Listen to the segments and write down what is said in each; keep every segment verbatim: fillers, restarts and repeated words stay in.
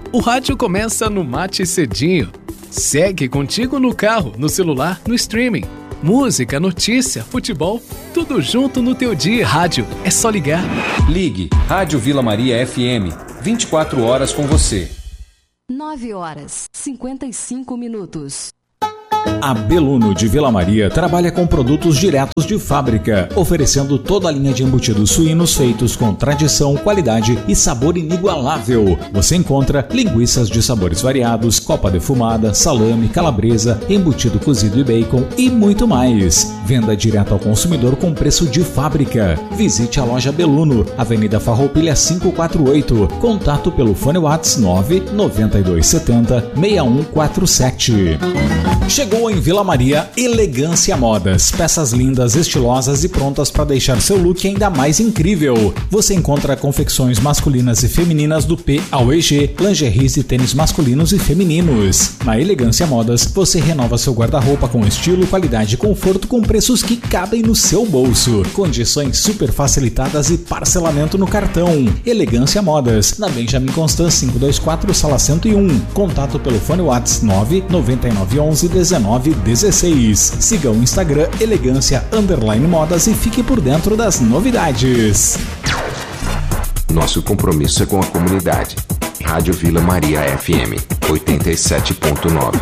O rádio começa no Mate Cedinho. Segue contigo no carro, no celular, no streaming. Música, notícia, futebol, tudo junto no teu dia. Rádio, é só ligar. Ligue, Rádio Vila Maria F M, vinte e quatro horas com você. nove horas, cinquenta e cinco minutos. A Beluno de Vila Maria trabalha com produtos diretos de fábrica, oferecendo toda a linha de embutidos suínos feitos com tradição, qualidade e sabor inigualável. Você encontra linguiças de sabores variados, copa defumada, salame, calabresa, embutido cozido e bacon e muito mais. Venda direto ao consumidor com preço de fábrica. Visite a loja Beluno, Avenida Farroupilha quinhentos e quarenta e oito. Contato pelo fone WhatsApp nove nove dois sete zero seis um quatro sete. Chegou em Vila Maria Elegância Modas, peças lindas, estilosas e prontas para deixar seu look ainda mais incrível. Você encontra confecções masculinas e femininas do P ao E G, lingeries e tênis masculinos e femininos. Na Elegância Modas, você renova seu guarda-roupa com estilo, qualidade e conforto com preços que cabem no seu bolso. Condições super facilitadas e parcelamento no cartão. Elegância Modas, na Benjamin Constant quinhentos e vinte e quatro, sala cento e um. Contato pelo fone WhatsApp nove nove nove um um dezenove dezesseis. Siga o Instagram Elegância Underline Modas e fique por dentro das novidades. Nosso compromisso é com a comunidade. Rádio Vila Maria F M oitenta e sete ponto nove.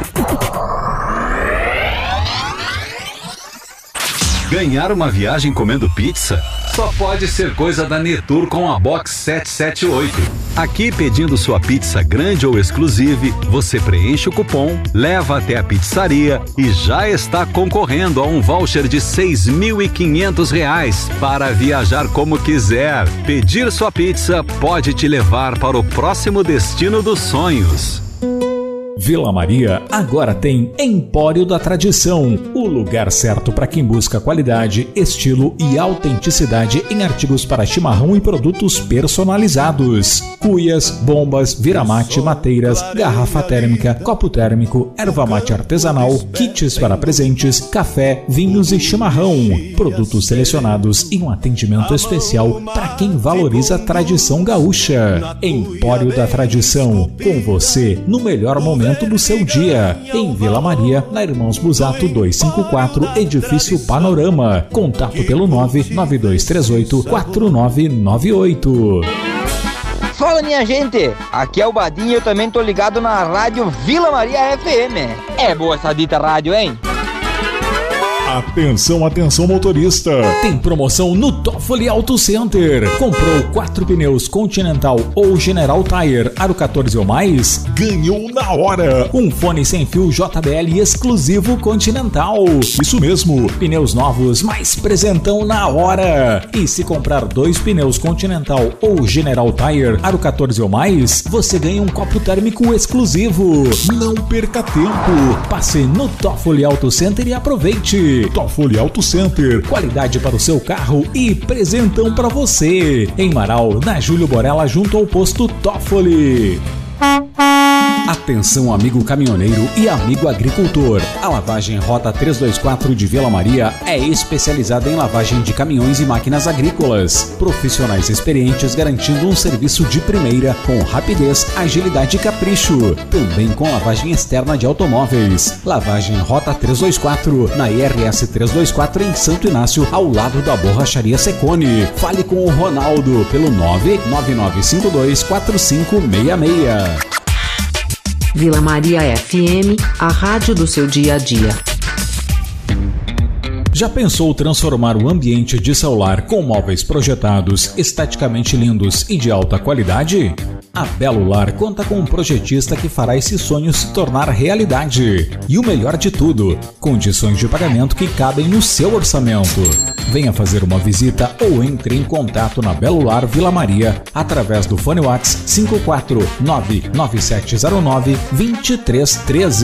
Ganhar uma viagem comendo pizza? Só pode ser coisa da Netur com a Box sete sete oito. Aqui, pedindo sua pizza grande ou exclusive, você preenche o cupom, leva até a pizzaria e já está concorrendo a um voucher de seis mil e quinhentos reais para viajar como quiser. Pedir sua pizza pode te levar para o próximo destino dos sonhos. Vila Maria agora tem Empório da Tradição, o lugar certo para quem busca qualidade, estilo e autenticidade em artigos para chimarrão e produtos personalizados. Cuias, bombas, viramate, mateiras, garrafa térmica, copo térmico, erva mate artesanal, kits para presentes, café, vinhos e chimarrão. Produtos selecionados e um atendimento especial para quem valoriza a tradição gaúcha. Empório da Tradição, com você no melhor momento do seu dia, em Vila Maria, na Irmãos Busato duzentos e cinquenta e quatro, Edifício Panorama. Contato pelo nove nove dois três oito quatro nove nove oito. Fala, minha gente, aqui é o Badinho e eu também tô ligado na rádio Vila Maria F M. É boa essa dita rádio, hein? Atenção, atenção motorista! Tem promoção no Toffoli Auto Center. Comprou quatro pneus Continental ou General Tire Aro quatorze ou mais? Ganhou na hora! Um fone sem fio J B L exclusivo Continental. Isso mesmo, pneus novos, mais presentão na hora! E se comprar dois pneus Continental ou General Tire Aro quatorze ou mais, você ganha um copo térmico exclusivo. Não perca tempo! Passe no Toffoli Auto Center e aproveite! Toffoli Auto Center, qualidade para o seu carro e presentão para você. Em Marau, na Júlio Borella, junto ao posto Toffoli. Atenção, amigo caminhoneiro e amigo agricultor. A lavagem Rota trezentos e vinte e quatro de Vila Maria é especializada em lavagem de caminhões e máquinas agrícolas. Profissionais experientes garantindo um serviço de primeira com rapidez, agilidade e capricho. Também com lavagem externa de automóveis. Lavagem Rota trezentos e vinte e quatro na I R S trezentos e vinte e quatro em Santo Inácio, ao lado da Borracharia Secone. Fale com o Ronaldo pelo nove nove nove cinco dois quatro cinco seis seis. Vila Maria F M, a rádio do seu dia a dia. Já pensou transformar o ambiente de celular com móveis projetados, esteticamente lindos e de alta qualidade? A Belo Lar conta com um projetista que fará esse sonho se tornar realidade. E o melhor de tudo, condições de pagamento que cabem no seu orçamento. Venha fazer uma visita ou entre em contato na Belo Lar Vila Maria através do fone WhatsApp cinco quatro nove nove sete zero nove dois três um três.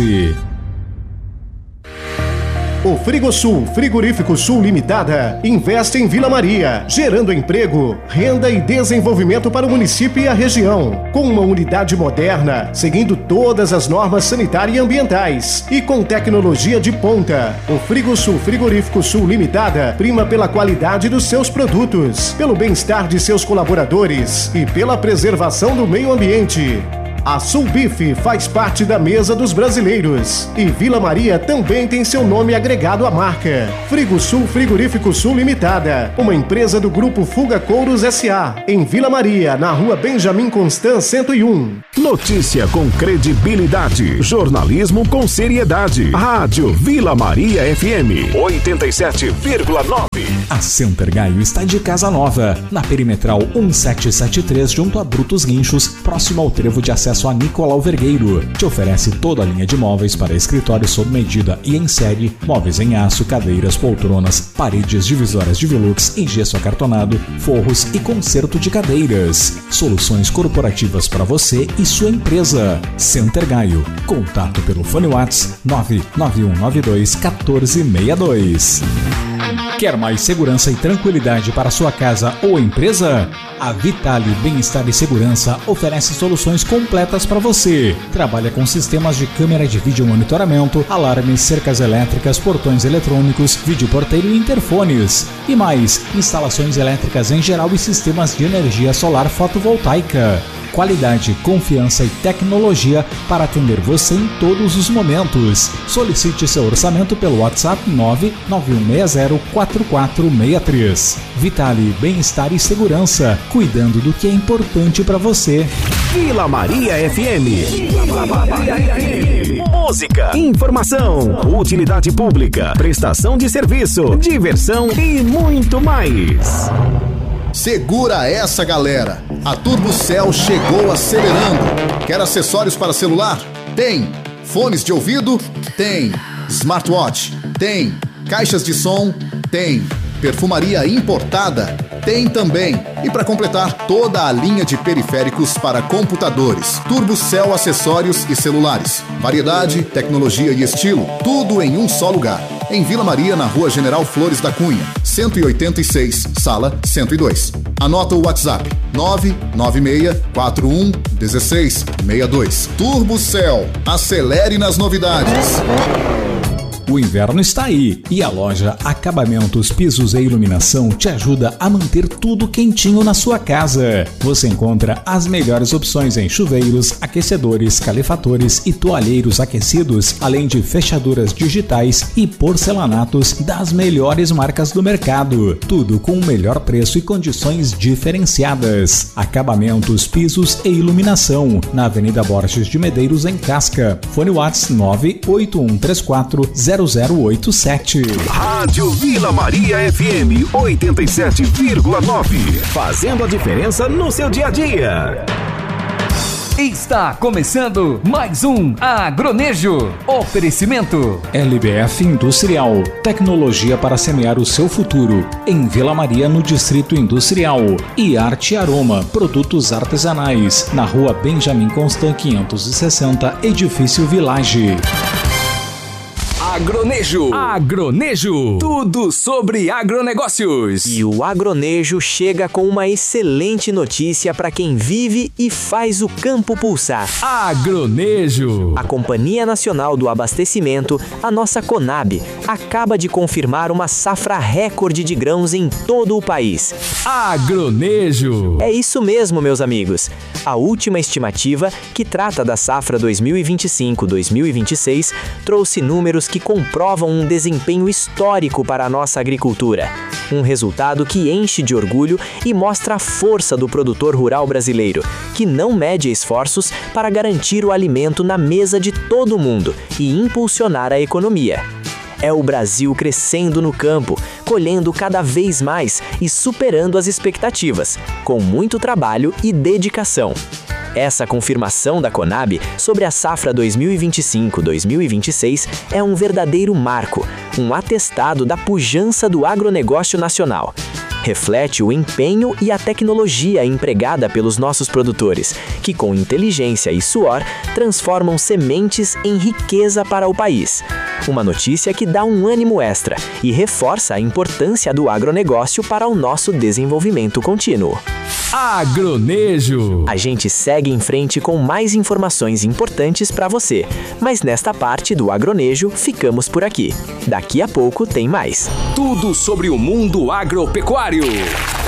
O Frigosul Frigorífico Sul Limitada investe em Vila Maria, gerando emprego, renda e desenvolvimento para o município e a região. Com uma unidade moderna, seguindo todas as normas sanitárias e ambientais e com tecnologia de ponta, o Frigosul Frigorífico Sul Limitada prima pela qualidade dos seus produtos, pelo bem-estar de seus colaboradores e pela preservação do meio ambiente. A Sul Bife faz parte da mesa dos brasileiros. E Vila Maria também tem seu nome agregado à marca. Frigosul Frigorífico Sul Limitada, uma empresa do Grupo Fuga Couros S A, em Vila Maria, na rua Benjamin Constant cento e um. Notícia com credibilidade, jornalismo com seriedade. Rádio Vila Maria F M oitenta e sete vírgula nove. A Center Gaio está de casa nova, na Perimetral um sete sete três, junto a Brutos Guinchos, próximo ao trevo de acesso a Nicolau Vergueiro. Te oferece toda a linha de móveis para escritório sob medida e em série, móveis em aço, cadeiras, poltronas, paredes divisórias de Velux em gesso acartonado, forros e conserto de cadeiras. Soluções corporativas para você e sua empresa. Center Gaio. Contato pelo fone WhatsApp nove nove um nove dois um quatro seis dois. Quer mais segurança e tranquilidade para sua casa ou empresa? A Vitale Bem-Estar e Segurança oferece soluções completas para você. Trabalha com sistemas de câmera de vídeo monitoramento, alarmes, cercas elétricas, portões eletrônicos, videoporteiro e interfones. E mais, instalações elétricas em geral e sistemas de energia solar fotovoltaica. Qualidade, confiança e tecnologia para atender você em todos os momentos. Solicite seu orçamento pelo WhatsApp nove nove um seis zero quatro quatro seis três. Vitale Bem-Estar e Segurança, cuidando do que é importante para você. Vila Maria F M. Vila Maria F M. Música, informação, utilidade pública, prestação de serviço, diversão e muito mais. Segura essa, galera! A TurboCell chegou acelerando. Quer acessórios para celular? Tem. Fones de ouvido? Tem. Smartwatch? Tem. Caixas de som? Tem. Perfumaria importada? Tem também. E para completar, toda a linha de periféricos para computadores. TurboCell acessórios e celulares. Variedade, tecnologia e estilo, tudo em um só lugar. Em Vila Maria, na Rua General Flores da Cunha, cento e oitenta e seis, sala cento e dois. Anota o WhatsApp nove nove seis quatro um um seis seis dois. TurboCell, acelere nas novidades. O inverno está aí e a loja Acabamentos, Pisos e Iluminação te ajuda a manter tudo quentinho na sua casa. Você encontra as melhores opções em chuveiros, aquecedores, calefatores e toalheiros aquecidos, além de fechaduras digitais e porcelanatos das melhores marcas do mercado. Tudo com o melhor preço e condições diferenciadas. Acabamentos, Pisos e Iluminação, na Avenida Borges de Medeiros, em Casca. Fone WhatsApp nove oito um três quatro zero zero oito sete. Rádio Vila Maria F M oitenta e sete vírgula nove. Fazendo a diferença no seu dia a dia. Está começando mais um Agronejo. Oferecimento L B F Industrial, tecnologia para semear o seu futuro. Em Vila Maria, no Distrito Industrial. E Arte Aroma, produtos artesanais, na Rua Benjamin Constant quinhentos e sessenta, Edifício Village. Agronejo. Agronejo. Tudo sobre agronegócios. E o Agronejo chega com uma excelente notícia para quem vive e faz o campo pulsar. Agronejo. A Companhia Nacional do Abastecimento, a nossa Conab, acaba de confirmar uma safra recorde de grãos em todo o país. Agronejo. É isso mesmo, meus amigos. A última estimativa, que trata da safra dois mil e vinte e cinco, dois mil e vinte e seis, trouxe números que comprovam um desempenho histórico para a nossa agricultura. Um resultado que enche de orgulho e mostra a força do produtor rural brasileiro, que não mede esforços para garantir o alimento na mesa de todo mundo e impulsionar a economia. É o Brasil crescendo no campo, colhendo cada vez mais e superando as expectativas, com muito trabalho e dedicação. Essa confirmação da Conab sobre a safra dois mil e vinte e cinco, dois mil e vinte e seis é um verdadeiro marco, um atestado da pujança do agronegócio nacional. Reflete o empenho e a tecnologia empregada pelos nossos produtores, que com inteligência e suor transformam sementes em riqueza para o país. Uma notícia que dá um ânimo extra e reforça a importância do agronegócio para o nosso desenvolvimento contínuo. Agronejo. A gente segue em frente com mais informações importantes para você, mas nesta parte do Agronejo ficamos por aqui. Daqui a pouco tem mais. Tudo sobre o mundo agropecuário.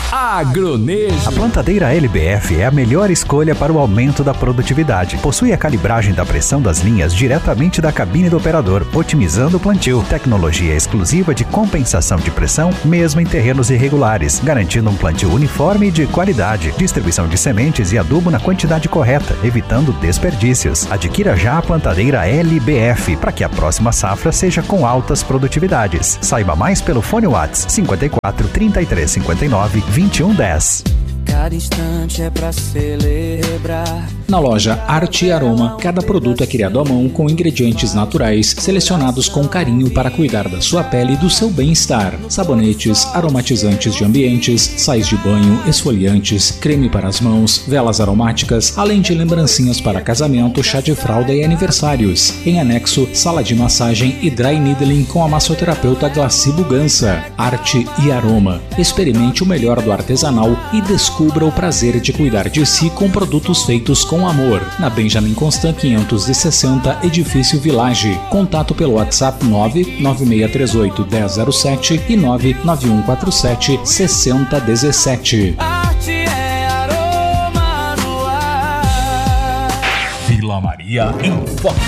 Agronejo. A plantadeira L B F é a melhor escolha para o aumento da produtividade. Possui a calibragem da pressão das linhas diretamente da cabine do operador, otimizando o plantio. Tecnologia exclusiva de compensação de pressão, mesmo em terrenos irregulares, garantindo um plantio uniforme e de qualidade. Distribuição de sementes e adubo na quantidade correta, evitando desperdícios. Adquira já a plantadeira L B F para que a próxima safra seja com altas produtividades. Saiba mais pelo fone WhatsApp cinquenta e quatro, trinta e três, cinquenta e nove, vinte e um, dez. Cada instante é pra celebrar. Na loja Arte e Aroma, cada produto é criado à mão com ingredientes naturais, selecionados com carinho para cuidar da sua pele e do seu bem-estar. Sabonetes, aromatizantes de ambientes, sais de banho, esfoliantes, creme para as mãos, velas aromáticas, além de lembrancinhas para casamento, chá de fralda e aniversários. Em anexo, sala de massagem e dry needling com a massoterapeuta Glaci Bugança. Arte e Aroma. Experimente o melhor do artesanal e descubra o prazer de cuidar de si com produtos feitos com amor. Na Benjamin Constant quinhentos e sessenta, Edifício Village. Contato pelo WhatsApp nove nove seis três oito, um zero zero sete e nove nove um quatro sete, seis zero um sete. Arte é aroma no ar. Vila Maria em Foco.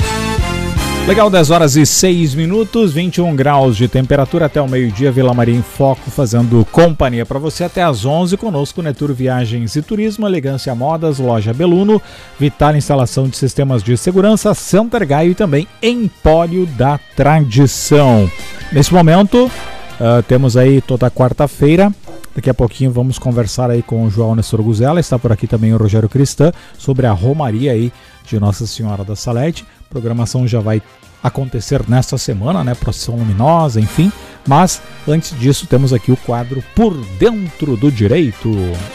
Legal, dez horas e seis minutos, vinte e um graus de temperatura até o meio-dia. Vila Maria em Foco, fazendo companhia para você até às onze. Conosco, Netur Viagens e Turismo, Elegância Modas, Loja Beluno, Vital Instalação de Sistemas de Segurança, Center Gaio e também Empório da Tradição. Nesse momento, uh, temos aí toda quarta-feira. Daqui a pouquinho vamos conversar aí com o João Nestor Guzella. Está por aqui também o Rogério Cristã sobre a Romaria aí de Nossa Senhora da Salete. A programação já vai acontecer nesta semana, né? Procissão luminosa, enfim. Mas antes disso temos aqui o quadro Por Dentro do Direito.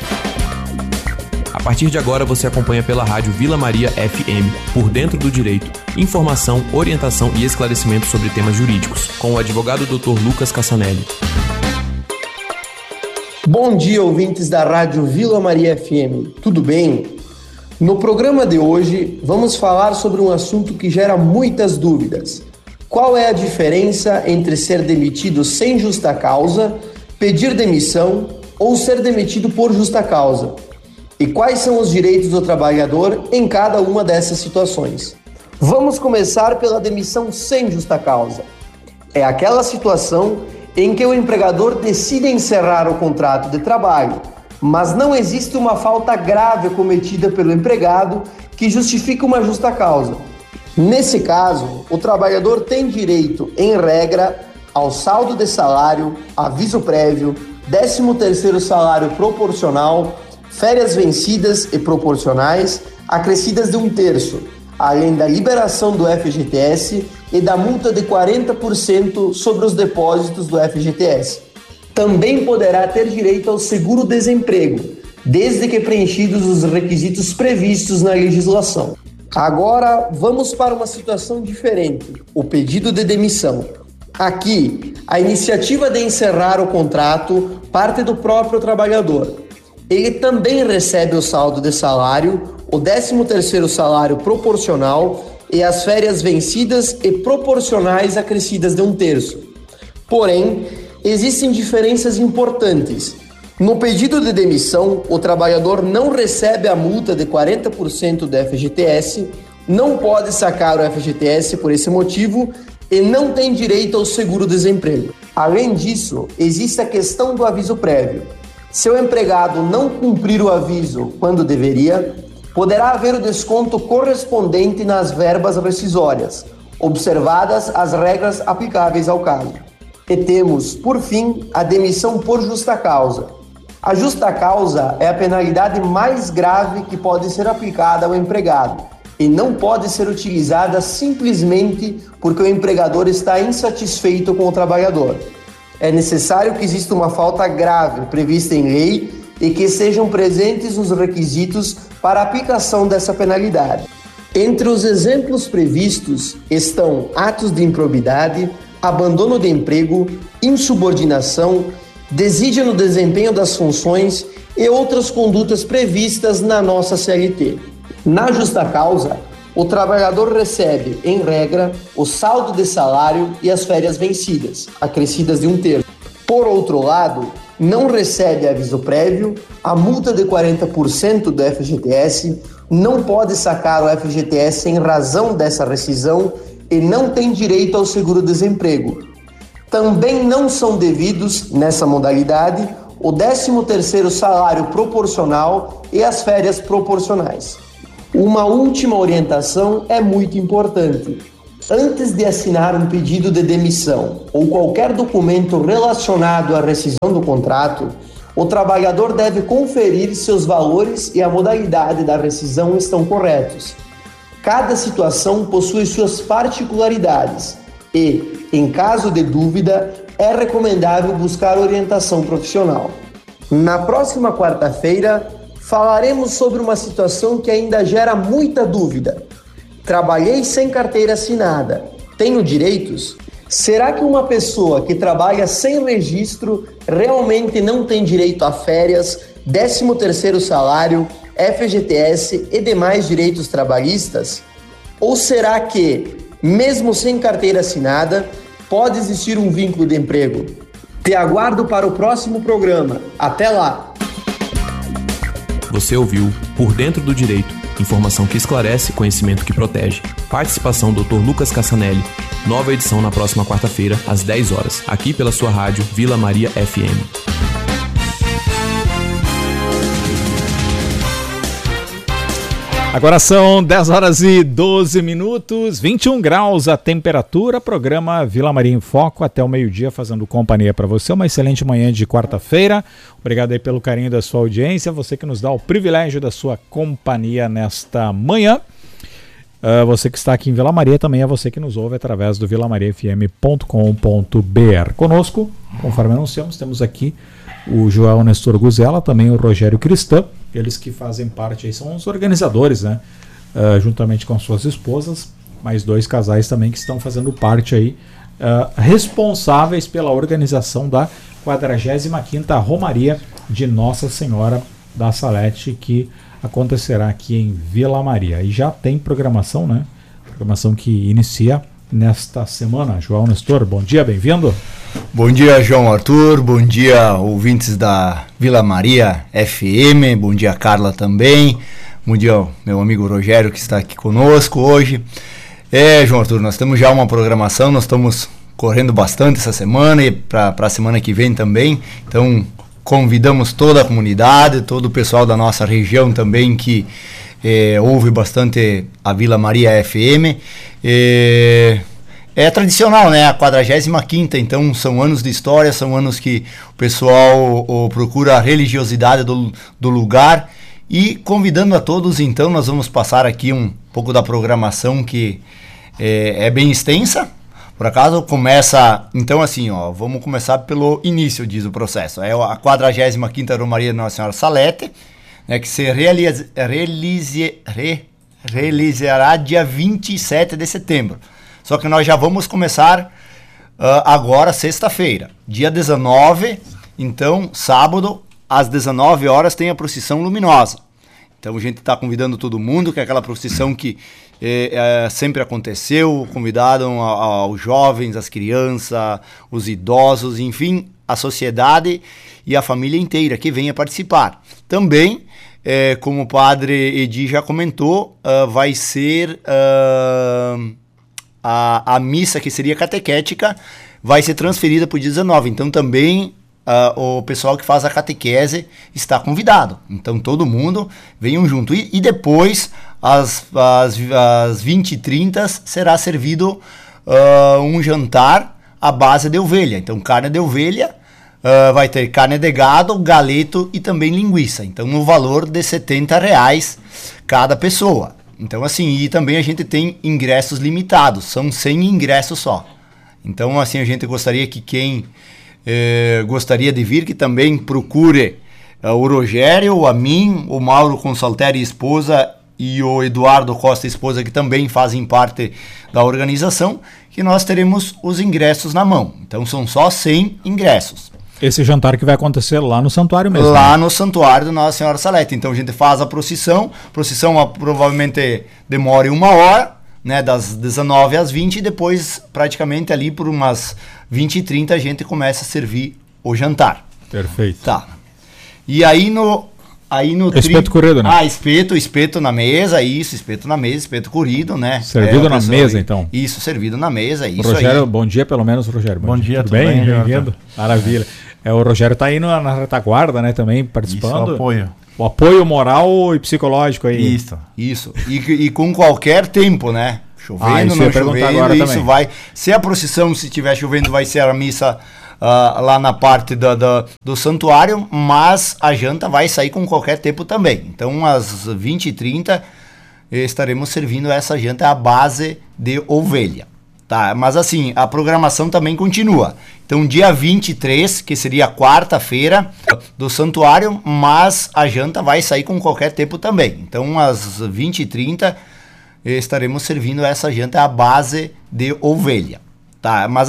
A partir de agora você acompanha pela rádio Vila Maria F M, Por Dentro do Direito, informação, orientação e esclarecimento sobre temas jurídicos, com o advogado doutor Lucas Cassanelli. Bom dia, ouvintes da rádio Vila Maria F M, tudo bem? No programa de hoje, vamos falar sobre um assunto que gera muitas dúvidas. Qual é a diferença entre ser demitido sem justa causa, pedir demissão ou ser demitido por justa causa? E quais são os direitos do trabalhador em cada uma dessas situações? Vamos começar pela demissão sem justa causa. É aquela situação em que o empregador decide encerrar o contrato de trabalho, mas não existe uma falta grave cometida pelo empregado que justifique uma justa causa. Nesse caso, o trabalhador tem direito, em regra, ao saldo de salário, aviso prévio, décimo terceiro salário proporcional, férias vencidas e proporcionais, acrescidas de um terço, além da liberação do F G T S e da multa de quarenta por cento sobre os depósitos do F G T S. Também poderá ter direito ao seguro-desemprego, desde que preenchidos os requisitos previstos na legislação. Agora, vamos para uma situação diferente, o pedido de demissão. Aqui, a iniciativa de encerrar o contrato parte do próprio trabalhador. Ele também recebe o saldo de salário, o décimo terceiro salário proporcional e as férias vencidas e proporcionais acrescidas de um terço. Porém, existem diferenças importantes. No pedido de demissão, o trabalhador não recebe a multa de quarenta por cento do F G T S, não pode sacar o F G T S por esse motivo e não tem direito ao seguro-desemprego. Além disso, existe a questão do aviso prévio. Se o empregado não cumprir o aviso quando deveria, poderá haver o desconto correspondente nas verbas rescisórias, observadas as regras aplicáveis ao caso. E temos, por fim, a demissão por justa causa. A justa causa é a penalidade mais grave que pode ser aplicada ao empregado e não pode ser utilizada simplesmente porque o empregador está insatisfeito com o trabalhador. É necessário que exista uma falta grave prevista em lei e que sejam presentes os requisitos para a aplicação dessa penalidade. Entre os exemplos previstos estão atos de improbidade, abandono de emprego, insubordinação, desídia no desempenho das funções e outras condutas previstas na nossa C L T. Na justa causa, o trabalhador recebe, em regra, o saldo de salário e as férias vencidas, acrescidas de um terço. Por outro lado, não recebe aviso prévio, a multa de quarenta por cento do F G T S, não pode sacar o F G T S em razão dessa rescisão e não tem direito ao seguro-desemprego. Também não são devidos, nessa modalidade, o décimo terceiro salário proporcional e as férias proporcionais. Uma última orientação é muito importante. Antes de assinar um pedido de demissão ou qualquer documento relacionado à rescisão do contrato, o trabalhador deve conferir se os valores e a modalidade da rescisão estão corretos. Cada situação possui suas particularidades e, em caso de dúvida, é recomendável buscar orientação profissional. Na próxima quarta-feira, falaremos sobre uma situação que ainda gera muita dúvida. Trabalhei sem carteira assinada. Tenho direitos? Será que uma pessoa que trabalha sem registro realmente não tem direito a férias, décimo terceiro salário, F G T S e demais direitos trabalhistas? Ou será que, mesmo sem carteira assinada, pode existir um vínculo de emprego? Te aguardo para o próximo programa. Até lá! Você ouviu Por Dentro do Direito. Informação que esclarece, conhecimento que protege. Participação doutor Lucas Cassanelli. Nova edição na próxima quarta-feira, às dez horas, aqui pela sua rádio Vila Maria F M. Agora são dez horas e doze minutos, vinte e um graus a temperatura. Programa Vila Maria em Foco até o meio-dia, fazendo companhia para você. Uma excelente manhã de quarta-feira. Obrigado aí pelo carinho da sua audiência. Você que nos dá o privilégio da sua companhia nesta manhã. Uh, você que está aqui em Vila Maria também é você que nos ouve através do vila maria f m ponto com ponto b r. Conosco, conforme anunciamos, temos aqui o João Nestor Guzella, também o Rogério Cristã, eles que fazem parte aí, são os organizadores, né? Uh, juntamente com suas esposas, mais dois casais também que estão fazendo parte aí, uh, responsáveis pela organização da quadragésima quinta Romaria de Nossa Senhora da Salete, que acontecerá aqui em Vila Maria. E já tem programação, né? Programação que inicia nesta semana. João Nestor, bom dia, bem-vindo. Bom dia, João Arthur, bom dia, ouvintes da Vila Maria F M, bom dia, Carla também, bom dia, meu amigo Rogério que está aqui conosco hoje. É, João Arthur, nós temos já uma programação, nós estamos correndo bastante essa semana e para a semana que vem também, então convidamos toda a comunidade, todo o pessoal da nossa região também que é, ouve bastante a Vila Maria F M. É, é tradicional, né? A quadragésima quinta, então são anos de história, são anos que o pessoal o, procura a religiosidade do, do lugar. E convidando a todos, então, nós vamos passar aqui um pouco da programação que é, é bem extensa. Por acaso começa, então assim, ó, vamos começar pelo início, diz o processo. É a quadragésima quinta Romaria de Nossa Senhora Salete, né, que se realiza, realize, re, realizará dia vinte e sete de setembro. Só que nós já vamos começar uh, agora, sexta-feira, dia dezenove, então, sábado, às dezenove horas, tem a procissão luminosa. Então a gente está convidando todo mundo, que é aquela procissão que É, é, sempre aconteceu, convidaram aos jovens, as crianças, os idosos, enfim, a sociedade e a família inteira que venha participar. Também, é, como o padre Edi já comentou, uh, vai ser uh, a, a missa que seria catequética, vai ser transferida para o dia dezenove. Então também uh, o pessoal que faz a catequese está convidado. Então todo mundo venham junto. E, e depois... Às, às, às vinte e trinta será servido uh, um jantar à base de ovelha. Então, carne de ovelha, uh, vai ter carne de gado, galeto e também linguiça. Então, no valor de setenta reais cada pessoa. Então, assim, e também a gente tem ingressos limitados, são cem ingressos só. Então, assim, a gente gostaria que quem eh, gostaria de vir, que também procure uh, o Rogério, a mim, o Mauro Consalteri, esposa, e o Eduardo Costa, esposa, que também fazem parte da organização, que nós teremos os ingressos na mão. Então são só cem ingressos. Esse jantar que vai acontecer lá no santuário mesmo? Lá né? no santuário da Nossa Senhora Salete. Então a gente faz a procissão, procissão provavelmente demora uma hora, né, das dezenove às vinte, e depois praticamente ali por umas vinte e trinta a gente começa a servir o jantar. Perfeito. Tá. E aí no... Aí no espeto tri... corrido, né? Ah, espeto, espeto na mesa, isso, espeto na mesa, espeto corrido, né? Servido é, na mesa, então. Isso, servido na mesa, isso Rogério, aí. bom dia pelo menos, Rogério. Bom, bom dia, tudo, tudo bem? bem? Bem-vindo. Maravilha. É, o Rogério tá aí na, na retaguarda, né, também, participando. Isso, o apoio. O apoio moral e psicológico aí. Isso. Isso. E, e com qualquer tempo, né? Chovendo, ah, não chovendo, isso também. Vai... Se a procissão, se estiver chovendo, vai ser a missa... Uh, lá na parte da, da, do santuário, mas a janta vai sair com qualquer tempo também. Então, às vinte e trinta, estaremos servindo essa janta à base de ovelha. Tá? Mas assim, a programação também continua. Então, dia vinte e três, que seria quarta-feira, do santuário, mas a janta vai sair com qualquer tempo também. Então, às vinte e trinta, estaremos servindo essa janta à base de ovelha. Tá? Mas